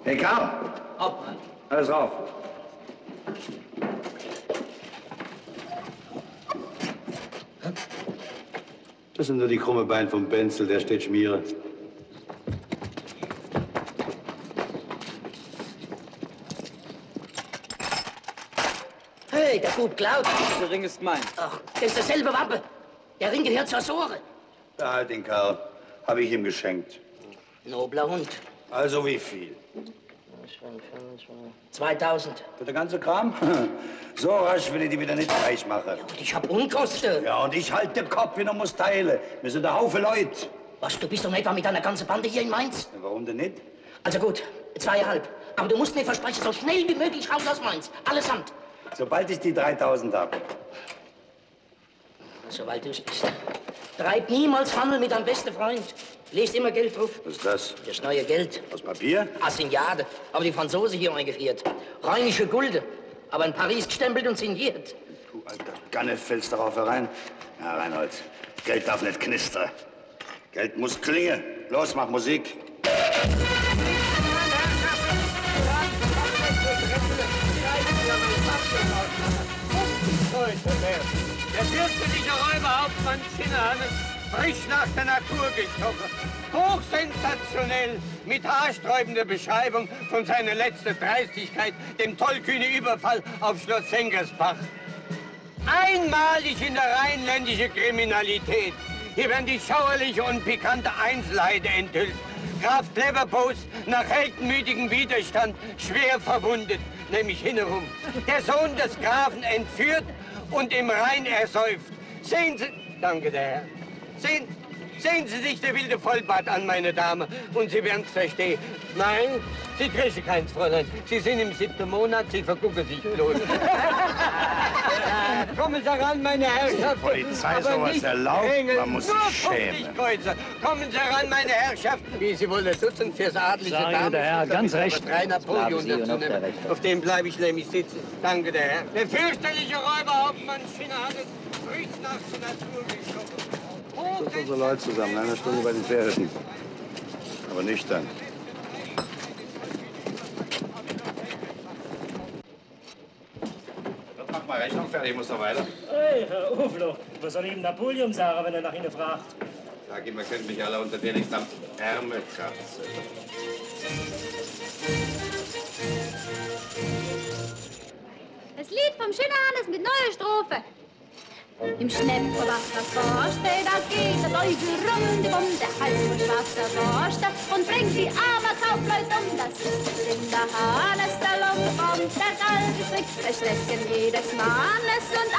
Hey, Karl! Hauptmann. Alles rauf. Das sind nur die krumme Beine vom Benzel, der steht Schmiere. Hey, der Bub klaut. Der Ring ist mein. Ach, das ist dasselbe Wappe. Der Ring gehört zur Sore. Behalt den, Karl. Habe ich ihm geschenkt. Nobler Hund. Also wie viel? 2000. Für den ganzen Kram? So rasch will ich die wieder nicht reich machen. Ja, und ich hab Unkosten. Ja, und ich halte den Kopf hin und muss teilen. Wir sind ein Haufen Leute. Was, du bist doch etwa mit deiner ganzen Bande hier in Mainz? Ja, warum denn nicht? Also gut, 2,5. Aber du musst mir versprechen, so schnell wie möglich raus aus Mainz. Allesamt. Sobald ich die 3000 habe. Soweit du's bist. Treib niemals Handel mit deinem besten Freund. Lest immer Geld drauf. Was ist das? Das neue Geld. Aus Papier? Assignade. Aber die Franzosen hier eingeführt. Rheinische Gulde. Aber in Paris gestempelt und signiert. Du alter Ganne, fällst darauf herein. Ja, Reinhold, Geld darf nicht knistern. Geld muss klingen. Los, mach Musik. Der fürchterliche Räuberhauptmann Schinnerhannes, frisch nach der Natur gestochen. Hochsensationell, mit haarsträubender Beschreibung von seiner letzten Dreistigkeit, dem tollkühnen Überfall auf Schloss Sengersbach. Einmalig in der rheinländischen Kriminalität. Hier werden die schauerliche und pikante Einzelheiten enthüllt. Graf Cleverpost nach heldenmütigem Widerstand schwer verwundet, nämlich hintenrum. Der Sohn des Grafen entführt und im Rhein ersäuft. Sehen Sie, danke der Herr, sehen Sie sich der wilde Vollbart an, meine Dame, und Sie werden es verstehen. Nein, Sie kriegen keins, Fräulein. Sie sind im 7. Monat, Sie vergucken sich bloß. Kommen Sie ran, meine Herrschaften. Polizei sowas erlaubt, man muss sich schämen. Kommen Sie ran, meine Herrschaften. Wie Sie wohl das Dutzend fürs adlige Damen. der Herr, ganz recht. 3 Napoleon dazu nehmen. Auf dem bleibe ich nämlich sitzen. Danke, der Herr. Der fürchterliche Räuberhauptmann Schinnerhannes, frisch nach der Natur gestochen. Ruf unsere Leute zusammen, eine Stunde bei den Pferden. Aber nüchtern. Mach mal Rechnung fertig, ich muss noch weiter. Hey, Herr Uflo, was soll ich ihm Napoleon sagen, wenn er nach Ihnen fragt? Sag ihm, wir können mich alle unter dir nicht am Ärmel kratzen. Das Lied vom Schinnerhannes mit neuer Strophe. Im Schnepperbach das Forste, da geht der Teufel rum, der Hals von schwarzer Borste und bringt die armen Kaufleute um. Das ist in der Hannes der Lump und der Galgenstrick, der Schlechtchen jedes Mannes und